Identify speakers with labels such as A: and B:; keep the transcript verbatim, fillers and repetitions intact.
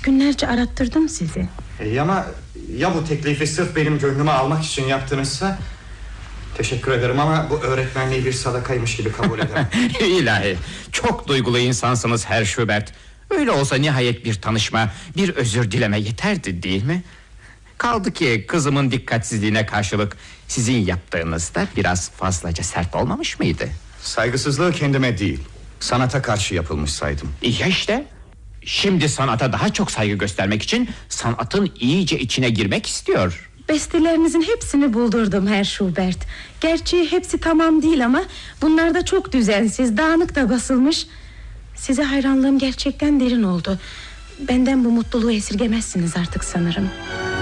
A: Günlerce arattırdım sizi.
B: İyi ama ya bu teklifi sırf benim gönlümü almak için yaptınızsa? Teşekkür ederim ama bu öğretmenliği bir sadakaymış gibi kabul ederim.
C: İlahi, çok duygulu insansınız Herr Schubert. Öyle olsa nihayet bir tanışma, bir özür dileme yeterdi değil mi? Kaldı ki kızımın dikkatsizliğine karşılık sizin yaptığınız da biraz fazlaca sert olmamış mıydı?
B: Saygısızlığı kendime değil, sanata karşı yapılmış saydım.
C: Ya işte. Şimdi sanata daha çok saygı göstermek için sanatın iyice içine girmek istiyor.
A: Bestelerinizin hepsini buldurdum Herr Schubert. Gerçi hepsi tamam değil ama bunlar da çok düzensiz, dağınık da basılmış. Size hayranlığım gerçekten derin oldu. Benden bu mutluluğu esirgemezsiniz artık sanırım.